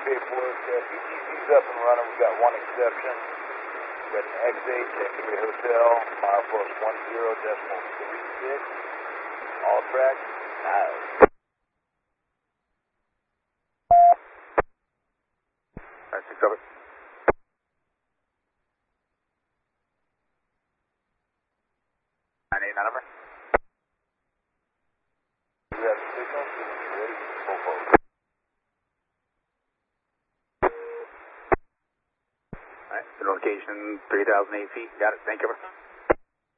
paperwork. PTC's up and running. We've got one exception. We've got an X8 X-ray Hotel, milepost 10.36. All tracks, nice. Alright, 6 over. 989 number. We have the signal, so when you're ready, full forward. Alright, the location 3,008 feet. Got it. Thank you.